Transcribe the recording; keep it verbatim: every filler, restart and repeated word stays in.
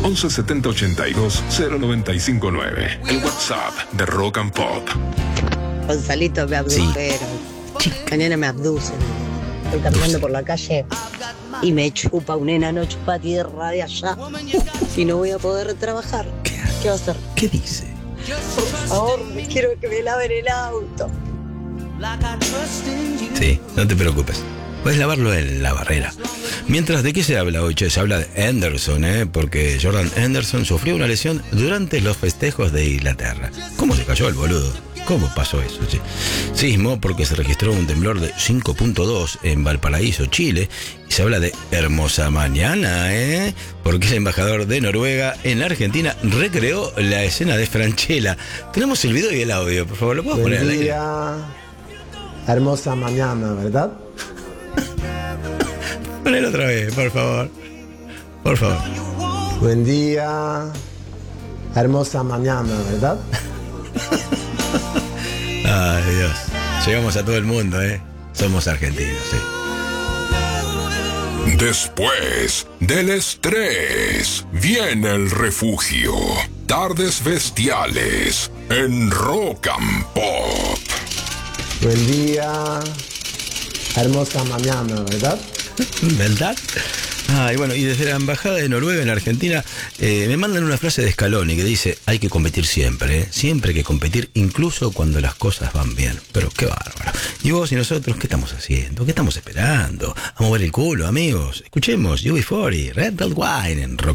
once setenta ochenta y dos cero noventa y cinco nueve. El WhatsApp de Rock and Pop. Gonzalito, me abdujeron. Sí. Mañana me abducen. Estoy caminando por la calle y me chupa un enano, chupa tierra de allá. Y no voy a poder trabajar. ¿Qué, ¿Qué va a hacer? ¿Qué dice? Por favor, quiero que me laven el auto. Sí, no te preocupes. Puedes lavarlo en la barrera. Mientras, ¿de qué se habla hoy? Che, se habla de Henderson, ¿eh? Porque Jordan Henderson sufrió una lesión durante los festejos de Inglaterra. ¿Cómo se cayó el boludo? ¿Cómo pasó eso? Che? Sismo porque se registró un temblor de cinco punto dos en Valparaíso, Chile. Y se habla de hermosa mañana, ¿eh? Porque el embajador de Noruega en la Argentina recreó la escena de Francella. Tenemos el video y el audio, por favor, ¿lo puedo poner al aire? Día, hermosa mañana, ¿verdad? Ponelo otra vez, por favor. Por favor. Buen día, hermosa mañana, ¿verdad? Ay, Dios. Llegamos a todo el mundo, ¿eh? Somos argentinos, sí. Después del estrés, viene el refugio. Tardes bestiales en Rock and Pop. Buen día, hermosa mañana, ¿verdad? ¿Verdad? Ah, y bueno, y desde la Embajada de Noruega en Argentina eh, me mandan una frase de Scaloni que dice: hay que competir siempre, ¿eh? Siempre hay que competir, incluso cuando las cosas van bien. Pero qué bárbaro. Y vos y nosotros, ¿qué estamos haciendo? ¿Qué estamos esperando? A mover el culo, amigos. Escuchemos U B cuarenta, Red Red Wine en Rock.